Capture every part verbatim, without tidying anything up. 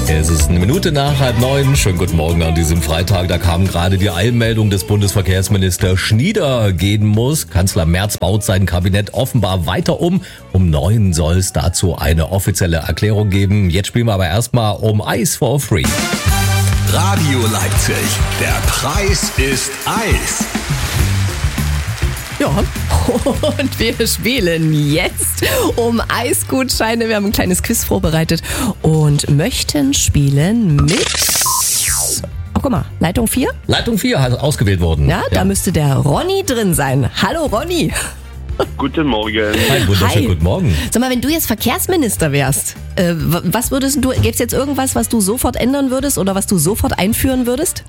Es ist eine Minute nach halb neun. Schönen guten Morgen an diesem Freitag. Da kam gerade die Eilmeldung des Bundesverkehrsministers Schnieder gehen muss. Kanzler Merz baut sein Kabinett offenbar weiter um. Um neun soll es dazu eine offizielle Erklärung geben. Jetzt spielen wir aber erstmal um Eis for free. Radio Leipzig, der Preis ist Eis. Ja, und wir spielen jetzt um Eisgutscheine. Wir haben ein kleines Quiz vorbereitet und möchten spielen mit... Oh, guck mal, Leitung vier? Leitung vier hat ausgewählt worden. Ja, da müsste der Ronny drin sein. Hallo Ronny. Guten Morgen. Ein wunderschönen Hi. guten Morgen. Sag mal, wenn du jetzt Verkehrsminister wärst, äh, was würdest du, gäbe es jetzt irgendwas, was du sofort ändern würdest oder was du sofort einführen würdest?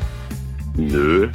Nö,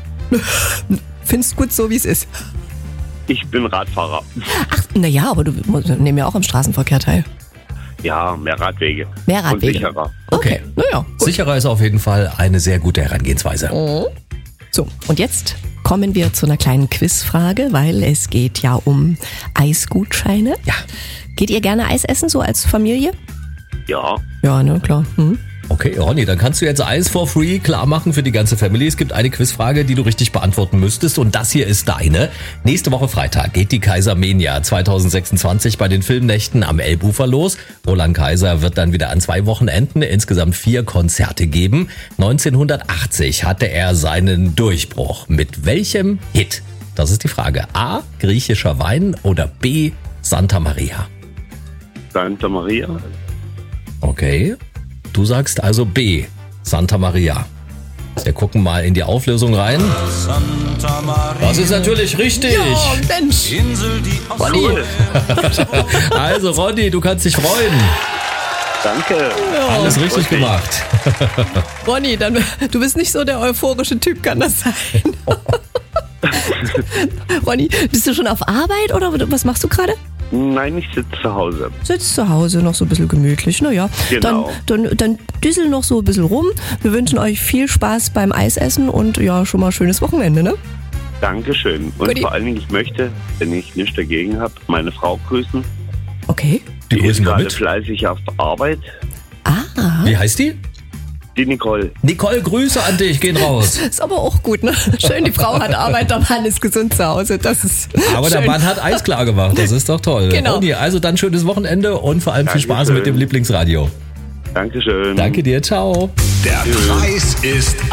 Findest gut so, wie es ist. ich bin Radfahrer. Ach, naja, aber du nimmst ja auch am Straßenverkehr teil. Ja, mehr Radwege. Mehr Und Radwege. sicherer. Okay, naja. Sicherer ist auf jeden Fall eine sehr gute Herangehensweise. So, und jetzt kommen wir zu einer kleinen Quizfrage, weil es geht ja um Eisgutscheine. Ja. Geht ihr gerne Eis essen, so als Familie? Ja, Ja, ne, klar. Hm. Okay, Ronny, dann kannst du jetzt Eis for free klar machen für die ganze Family. Es gibt eine Quizfrage, die du richtig beantworten müsstest und das hier ist deine. Nächste Woche Freitag geht die Kaisermania zwanzig sechsundzwanzig bei den Filmnächten am Elbufer los. Roland Kaiser wird dann wieder an zwei Wochenenden insgesamt vier Konzerte geben. neunzehnhundertachtzig hatte er seinen Durchbruch. Mit welchem Hit? Das ist die Frage. A, griechischer Wein oder B, Santa Maria? Santa Maria. Okay. Du sagst also B, Santa Maria. Wir gucken mal in die Auflösung rein. Das ist natürlich richtig. Oh, Mensch. Ronny. Also Ronny, du kannst dich freuen. Danke. Alles richtig freut mich. gemacht. Ronny, dann, du bist nicht so der euphorische Typ, kann das sein? Ronny, bist du schon auf Arbeit oder was machst du gerade? Nein, ich sitze zu Hause. Sitzt zu Hause, noch so ein bisschen gemütlich. Naja, Genau. dann, dann, dann düssel noch so ein bisschen rum. Wir wünschen euch viel Spaß beim Eisessen und ja, schon mal schönes Wochenende, ne? Dankeschön. Und Guti. vor allen Dingen, ich möchte, wenn ich nichts dagegen habe, meine Frau grüßen. Okay. Die Die ist grüßen wir gerade mit. fleißig auf Arbeit. Ah, Wie heißt die? Die Nicole. Nicole, Grüße an dich, gehen raus. ist aber auch gut, ne? Schön, die Frau hat Arbeit, der Mann ist gesund zu Hause. Das ist Aber schön. der Mann hat Eis klar gemacht, das ist doch toll. Genau. Ronny, also dann schönes Wochenende und vor allem viel Spaß Dankeschön. mit dem Lieblingsradio. Dankeschön. Danke dir, ciao. Der Preis ist